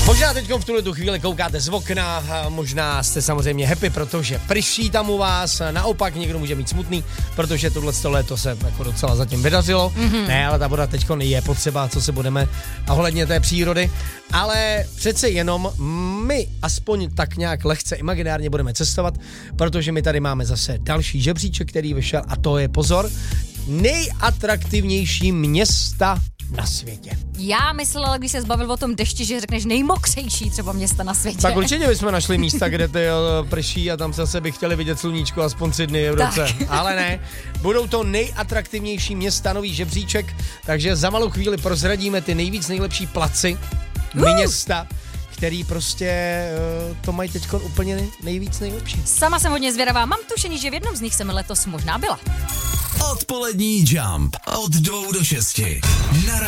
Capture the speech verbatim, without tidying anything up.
Možná teď v tuhle tu chvíli koukáte z okna, možná jste samozřejmě happy, protože prší tam u vás, naopak někdo může být smutný, protože tohle léto se jako docela zatím vydařilo. Mm-hmm. Ne, ale ta voda teď je potřeba, co se budeme ohledně té přírody, ale přece jenom my aspoň tak nějak lehce imaginárně budeme cestovat, protože my tady máme zase další žebříček, který vyšel, a to je, pozor, nejatraktivnější města na světě. Já myslela, když se zbavil o tom dešti, že řekneš nejmokřejší třeba města na světě. Tak určitě bychom našli místa, kde ty prší a tam zase by chtěli vidět sluníčko aspoň tři dny v roce. Ale ne, budou to nejatraktivnější města, nový žebříček, takže za malou chvíli prozradíme ty nejvíc nejlepší placi, uh. města, který prostě uh, to mají teď úplně nejvíc nejlepší. Sama jsem hodně zvědavá, mám tušení, že v jednom z nich jsem letos možná byla. Odpolední Jump od dvou do šesti. Na